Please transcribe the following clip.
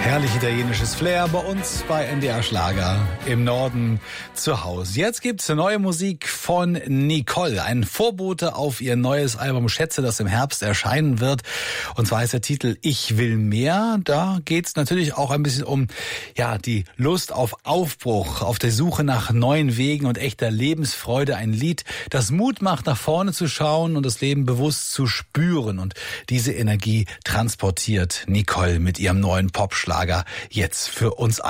Herrlich italienisches Flair bei uns bei NDR Schlager im Norden zu Hause. Jetzt gibt's neue Musik von Nicole, ein Vorbote auf ihr neues Album Schätze, das im Herbst erscheinen wird. Und zwar heißt der Titel Ich will mehr. Da geht's natürlich auch ein bisschen um die Lust auf Aufbruch, auf der Suche nach neuen Wegen und echter Lebensfreude. Ein Lied, das Mut macht, nach vorne zu schauen und das Leben bewusst zu spüren. Und diese Energie transportiert Nicole mit ihrem neuen Popschlager jetzt für uns alle.